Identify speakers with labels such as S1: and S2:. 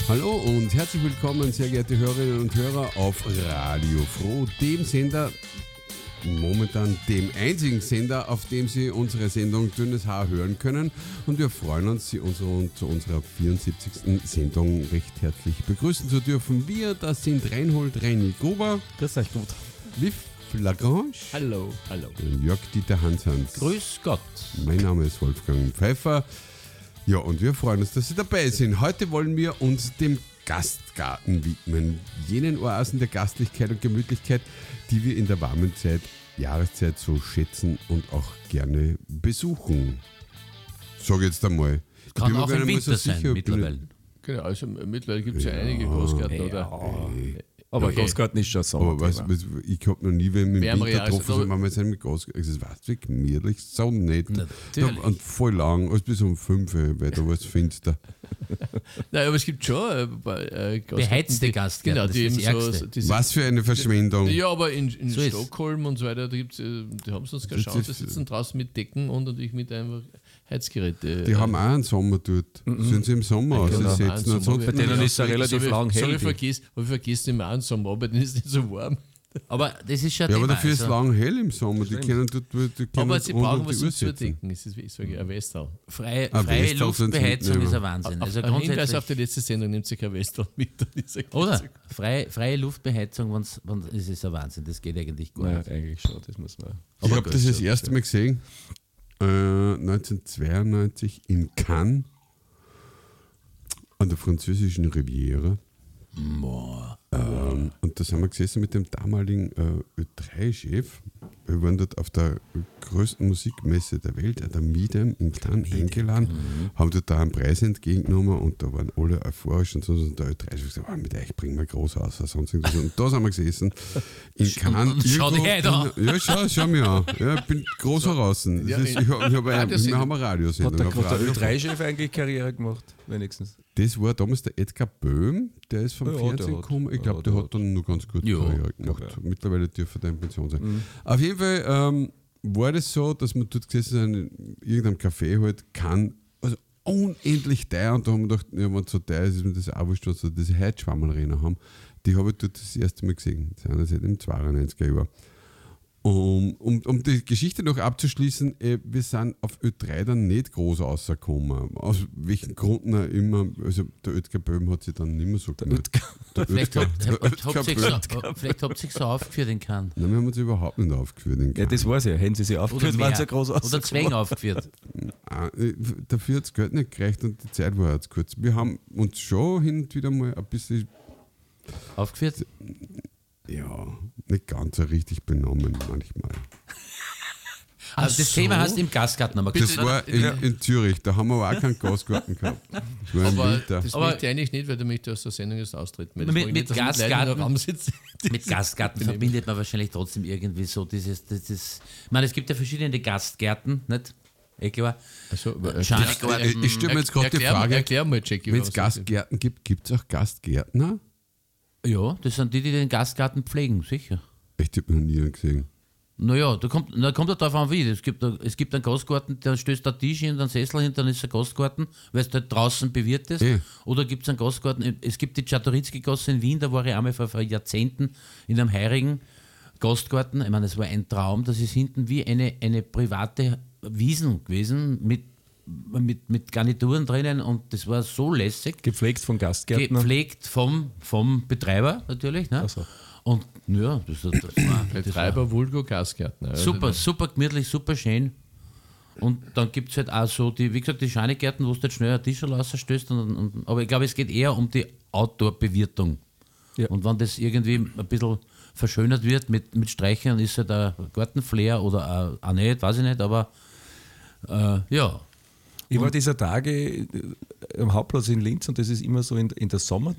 S1: Hallo und herzlich willkommen, sehr geehrte Hörerinnen und Hörer, auf Radio Froh, dem Sender, momentan dem einzigen Sender, auf dem Sie unsere Sendung Dünnes Haar hören können. Und wir freuen uns, Sie zu unserer 74. Sendung recht herzlich begrüßen zu dürfen. Wir, das sind Reinhold Reini Gruber.
S2: Grüß euch gut.
S1: Liv Lagrange.
S2: Hallo, hallo.
S1: Jörg Dieter Hanshans.
S2: Grüß Gott.
S1: Mein Name ist Wolfgang Pfeiffer. Ja, und wir freuen uns, dass Sie dabei sind. Heute wollen wir uns dem Gastgarten widmen. Jenen Oasen der Gastlichkeit und Gemütlichkeit, die wir in der warmen Jahreszeit so schätzen und auch gerne besuchen. Sag jetzt einmal.
S2: Kann auch im Winter sein, mittlerweile.
S3: Genau, also mittlerweile gibt es ja einige Großgärten, oder?
S2: Aber
S3: okay.
S2: Großgarten ist schon so.
S1: Aber ich habe noch nie, wenn wir im Winter getroffen
S3: also,
S1: sind, wenn wir sind mit Großgarten. Es war wie gemütlich, so nett. Und voll lang, also bis um 5 Uhr, weil da war es finster.
S3: Nein, aber es gibt schon
S2: beheizte Gastgärten,
S3: genau, die
S2: das
S3: eben
S2: ist
S3: so,
S1: was für eine Verschwendung.
S3: Ja, aber in
S2: So
S3: Stockholm und so weiter, da gibt's, die haben es uns geschaut, die sitzen draußen mit Decken und natürlich mit einfach Heizgeräte.
S1: Die haben auch einen Sommer dort. Sind sie im Sommer ausgesetzt?
S2: Bei denen ist es relativ lang hell.
S3: Ich vergesse immer einen Sommer, aber dann ist es nicht so warm.
S2: Aber das ist schon
S1: Ja, aber dafür ist es lang hell im Sommer. Die können dort
S3: aber sie brauchen was
S1: zum
S3: zum Überdecken. Es ist, ich sage, ein Westal.
S2: Freie
S1: Westal
S2: Luftbeheizung ist ein Wahnsinn. Also
S3: Ein Hinweis
S2: grundsätzlich,
S3: auf die letzte Sendung, nimmt sich ein Westal mit.
S2: oder? Freie Luftbeheizung, das ist ein Wahnsinn. Das geht eigentlich gar nicht.
S4: Eigentlich schon, das muss man.
S1: Ich habe das erste Mal gesehen, 1992 in Cannes, an der französischen Riviera. Und da sind wir gesessen mit dem damaligen Ö3-Chef. Wir waren dort auf der größten Musikmesse der Welt, der Midem in Cannes, eingeladen, haben dort da einen Preis entgegengenommen und da waren alle euphorisch und so. Und der Ö3-Chef gesagt, mit euch bringen wir groß aus. Sonst irgendwas. Und da sind wir gesessen in Cannes.
S2: Und schau dich an.
S1: Ja, schau mich an. Ja, ich bin groß heraus. Wir haben eine Radiosendung.
S4: Hat der Ö3-Chef eigentlich Karriere gemacht, wenigstens?
S1: Das war damals der Edgar Böhm, der ist vom Fernsehen gekommen. Ich glaube, der hat dann nur ganz gut Karriere gemacht. Ja. Mittlerweile dürfte er in Pension sein. Auf jeden Fall war das so, dass man dort gesessen sind, in irgendeinem Café halt also unendlich teuer, und da haben wir gedacht, ja, wenn es so teuer ist, ist mir das auch wurscht, dass wir diese Heizschwammerrennen haben. Die habe ich dort das erste Mal gesehen, seit dem 92er Jahr. Um die Geschichte noch abzuschließen, wir sind auf Ö3 dann nicht groß rausgekommen. Aus welchen Gründen auch immer, also der Oetker Böhm hat sich dann nicht mehr so gemacht.
S2: Vielleicht habt ihr sich so aufgeführt in Cannes.
S1: Nein, wir haben uns überhaupt nicht aufgeführt in Cannes.
S4: Ja, das war's ja. Hätten sie sich aufgeführt, waren sie ja groß aus.
S2: Oder Zwängen aufgeführt.
S1: Dafür hat das Geld nicht gereicht und die Zeit war jetzt kurz. Wir haben uns schon hin und wieder mal ein bisschen
S2: Aufgeführt?
S1: Ja, nicht ganz so richtig benommen manchmal.
S2: Also das Thema hast du im Gastgarten nochmal
S1: Das war in Zürich, da haben wir aber auch keinen Gastgarten gehabt. Das war im
S3: Aber
S1: Winter.
S3: das möchte ich eigentlich nicht, weil du möchtest aus der Sendung jetzt austreten.
S2: Mit Gastgarten verbindet man wahrscheinlich trotzdem irgendwie so dieses ich meine, es gibt ja verschiedene Gastgärten, nicht? Klar.
S1: Ich stelle mir jetzt gerade die Frage, wenn es Gastgärten gibt es auch Gastgärtner?
S2: Ja, das sind die den Gastgarten pflegen, sicher.
S1: Ich habe noch nie einen gesehen.
S2: Naja, da kommt er darauf an, wie. Es gibt einen Gastgarten, da stößt der Tisch hin, einen Sessel hin, dann ist ein Gastgarten, weil es dort draußen bewirtet ist. Oder gibt es einen Gastgarten, es gibt die Czartoriecki-Gasse in Wien, da war ich einmal vor Jahrzehnten in einem heurigen Gastgarten. Ich meine, es war ein Traum, das ist hinten wie eine private Wiesn gewesen mit Garnituren drinnen, und das war so lässig.
S4: Gepflegt vom Gastgärtner?
S2: Gepflegt vom Betreiber natürlich. Ne?
S4: So.
S2: Und ja, das war
S3: Betreiber Vulgo Gastgärtner.
S2: super gemütlich, super schön. Und dann gibt es halt auch so, wie gesagt, die Scheinegärten, wo du halt schnell einen Tisch rausstößt. Aber ich glaube, es geht eher um die Outdoor-Bewirtung. Ja. Und wenn das irgendwie ein bisschen verschönert wird mit Streichern, ist halt ein Gartenflair oder auch nicht, weiß ich nicht, aber ja.
S4: Ich war dieser Tage am Hauptplatz in Linz, und das ist immer so in der